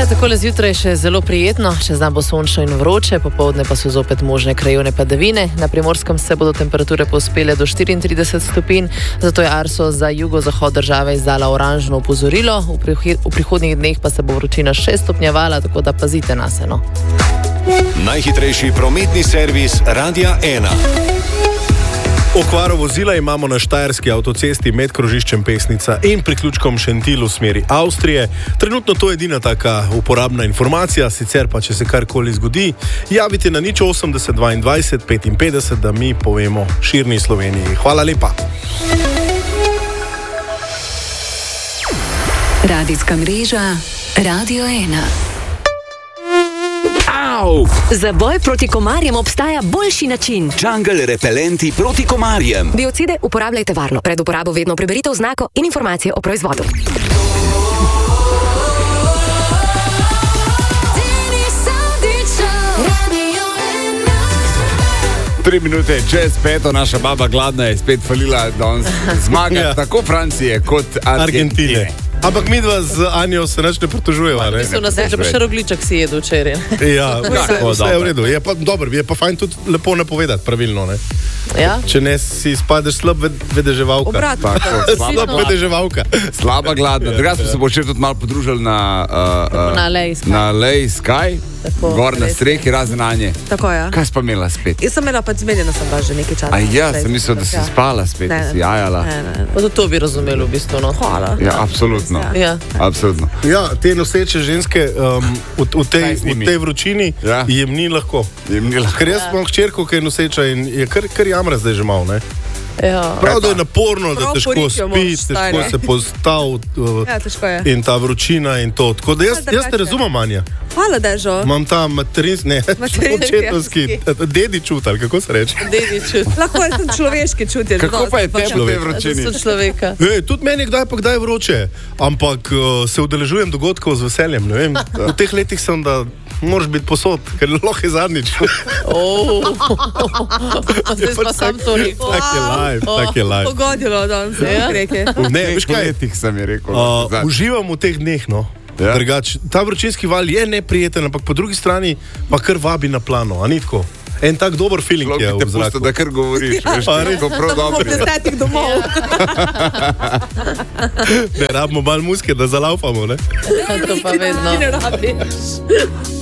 takole zjutraj še zelo prijetno, čez dan bo sončno in vroče, popoldne pa so zopet možne krajevne padavine. Na Primorskem se bodo temperature povzpele do 34 stopinj, zato je Arso za jugozahod države izdala oranžno opozorilo. V prihodnjih dneh pa se bo vročina še stopnjevala, tako da pazite nase, no. Najhitrejši prometni servis Radia 1. Okvaro vozila imamo na štajerski avtocesti med krožiščem Pesnica in priključkom Šentil v smeri Avstrije. Trenutno to je edina taka uporabna informacija, sicer pa, če se karkoli zgodi, javite na 080 22 55, da mi povemo širni Sloveniji. Hvala lepa. Radijska mreža Radio 1. Za boj proti komarjem obstaja boljši način. Jungle repelenti proti komarjem. Biocide uporabljajte varno. Pred uporabo vedno preberite oznako in informacije o proizvodu. 3 minute čez 5, naša baba gladna je spet falila danes zmaga tako Francije kot Argentine. Ampak mi dva z Anjo se nič ne pritožujeva, ne? Mislim, da se pa še rogliček si jedu včeraj. Ja, vse je v redu. Je pa dobro, je pa fajn tudi lepo napovedati, pravilno, ne? Ja? Če ne si spadeš slab vedeževalka. Obratno. Slab vedeževalka. Slaba gladna. Drugače smo se bo še tudi malo podružili na Lej Sky, gor na strehi, razen Anje. Tako je. Kaj si pa imela spet? Jaz sem imela pa zmenjena sem bila že nekaj časa. A ja, sem mislil, da si spala spet, da si jajala. Pa to bi razumeli v bistvu, no. Hvala. Ja, absolutno. Ja. Absolutno. Ja, te noseče ženske v tej vročini jim ni lahko. Ker jaz imam hčerko, ki je noseča in je kar jamra zdaj že malo, ne? Ja. Prav, da je naporno, da težko spiti, težko se postaviti in ta vročina in to. Tako da jaz te razumem, Anja. Hvala, Dežo. Imam ta očetovski dedi čut, ali kako se reče? Dedi čut. Lahko je sem človeški čut. Kako pa je tebi v tej vročini? Človeka. Tudi meni je kdaj pa kdaj vroče, ampak se udeležujem dogodkov z veseljem, ne vem. V teh letih sem, da moraš biti posod, ker lahko je zadnjič. Zdaj pa sam to rekel. Tak je live. Pogodilo danes, rekel. Ne, veš kaj? Letih sem je rekel. Uživam v teh dneh, no. Drugač, ta vročinski val je neprijeten, ampak po drugi strani pa kar vabi na plano, a ni tako? En tak dober feeling je v zraku. Da kar govoriš, veš, kako prav dobro je. Da bomo desetih domov. Ne rabimo malo muske, da zalaufamo, ne? To pa vedno. Ne rabiš.